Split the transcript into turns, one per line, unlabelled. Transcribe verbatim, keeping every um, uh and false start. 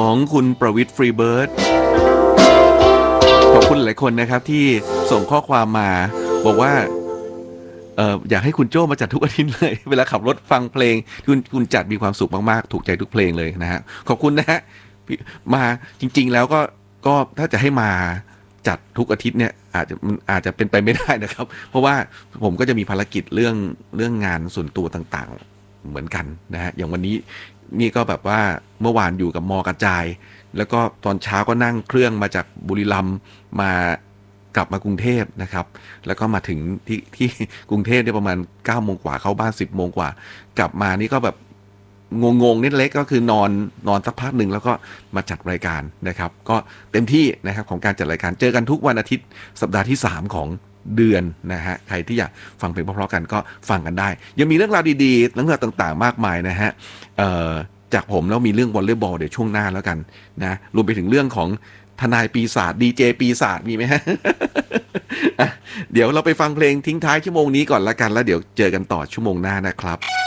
ของคุณประวิตรฟรีเบิร์ดขอบคุณหลายคนนะครับที่ส่งข้อความมาบอกว่าเอออยากให้คุณโจ้มาจัดทุกอาทิตย์เลยเวลาขับรถฟังเพลงคุณคุณจัดมีความสุขมากๆถูกใจทุกเพลงเลยนะฮะขอบคุณนะฮะมาจริงๆแล้วก็ก็ถ้าจะให้มาจัดทุกอาทิตย์เนี่ยอาจจะมันอาจจะเป็นไปไม่ได้นะครับเพราะว่าผมก็จะมีภารกิจเรื่องเรื่องงานส่วนตัวต่างๆเหมือนกันนะฮะอย่างวันนี้นี่ก็แบบว่าเมื่อวานอยู่กับมอกระจายแล้วก็ตอนเช้าก็นั่งเครื่องมาจากบุรีรัมย์มากลับมากรุงเทพนะครับแล้วก็มาถึงที่ที่กรุงเทพได้ประมาณเก้าโมงกว่าเข้าบ้านสิบโมงกว่ากลับมานี่ก็แบบงงๆนิดเล็กก็คือนอนนอนสักพักหนึ่งแล้วก็มาจัดรายการนะครับก็เต็มที่นะครับของการจัดรายการเจอกันทุกวันอาทิตย์สัปดาห์ที่สามของเดือนนะฮะใครที่อยากฟังเพลงเพราะๆกันก็ฟังกันได้ยังมีเรื่องราวดีๆเรื่องราวต่างๆมากมายนะฮะเอ่อจากผมแล้วมีเรื่องวอลเลย์บอลเดี๋ยวช่วงหน้าแล้วกันนะรวมไปถึงเรื่องของทนายปีศาจดีเจปีศาจมีไหมฮะ เดี๋ยวเราไปฟังเพลงทิ้งท้ายชั่วโมงนี้ก่อนละกันแล้วเดี๋ยวเจอกันต่อชั่วโมงหน้านะครับ